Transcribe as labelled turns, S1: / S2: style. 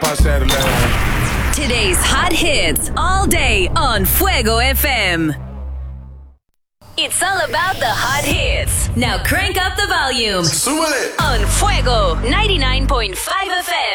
S1: I said it.
S2: Today's hot hits all day on Fuego FM. It's all about the hot hits. Now crank up the volume.
S1: Súbele.
S2: On Fuego 99.5 FM.